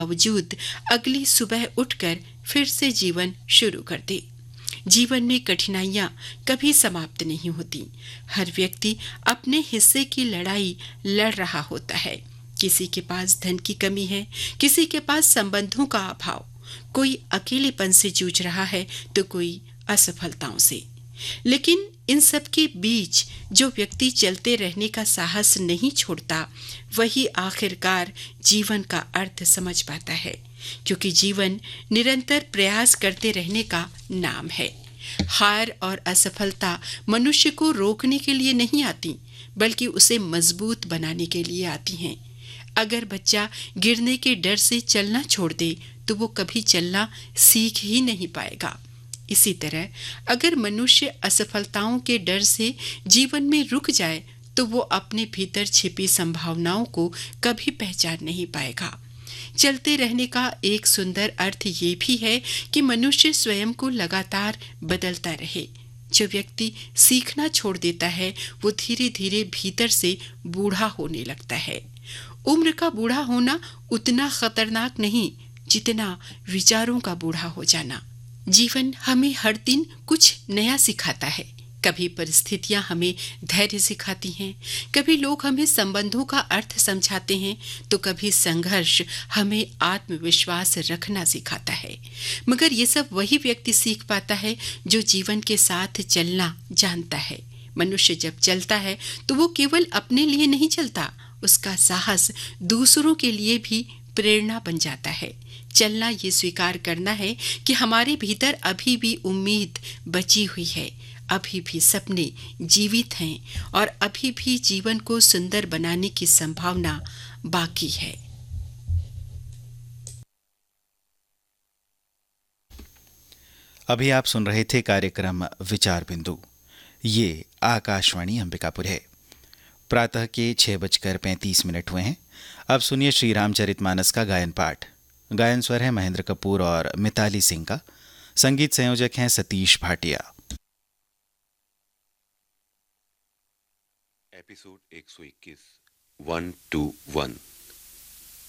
बावजूद अगली सुबह उठकर फिर से जीवन शुरू कर दे। जीवन में कठिनाइयां कभी समाप्त नहीं होती। हर व्यक्ति अपने हिस्से की लड़ाई लड़ रहा होता है। किसी के पास धन की कमी है, किसी के पास संबंधों का अभाव, कोई अकेलेपन से जूझ रहा है तो कोई असफलताओं से। लेकिन इन सब के बीच जो व्यक्ति चलते रहने का साहस नहीं छोड़ता, वही आखिरकार जीवन का अर्थ समझ पाता है, क्योंकि जीवन निरंतर प्रयास करते रहने का नाम है। हार और असफलता मनुष्य को रोकने के लिए नहीं आती, बल्कि उसे मजबूत बनाने के लिए आती हैं। अगर बच्चा गिरने के डर से चलना छोड़ दे तो वो कभी चलना सीख ही नहीं पाएगा। इसी तरह अगर मनुष्य असफलताओं के डर से जीवन में रुक जाए तो वो अपने भीतर छिपी संभावनाओं को कभी पहचान नहीं पाएगा। चलते रहने का एक सुंदर अर्थ ये भी है कि मनुष्य स्वयं को लगातार बदलता रहे। जो व्यक्ति सीखना छोड़ देता है वो धीरे धीरे भीतर से बूढ़ा होने लगता है। उम्र का बूढ़ा होना उतना खतरनाक नहीं जितना विचारों का बूढ़ा हो जाना। जीवन हमें हर दिन कुछ नया सिखाता है। कभी परिस्थितियां हमें धैर्य सिखाती हैं, कभी लोग हमें संबंधों का अर्थ समझाते हैं, तो कभी संघर्ष हमें आत्मविश्वास रखना सिखाता है। मगर ये सब वही व्यक्ति सीख पाता है जो जीवन के साथ चलना जानता है। मनुष्य जब चलता है तो वो केवल अपने लिए नहीं चलता, उसका साहस दूसरों के लिए भी प्रेरणा बन जाता है। चलना ये स्वीकार करना है कि हमारे भीतर अभी भी उम्मीद बची हुई है, अभी भी सपने जीवित हैं और अभी भी जीवन को सुंदर बनाने की संभावना बाकी है। अभी आप सुन रहे थे कार्यक्रम विचार बिंदु। ये आकाशवाणी अंबिकापुर है। प्रातः के 6:35 हुए हैं। अब सुनिए श्री रामचरितमानस का गायन पाठ। गायन स्वर है महेंद्र कपूर और मिताली सिंह का। संगीत संयोजक हैं सतीश भाटिया। एपिसोड 121 1 2 1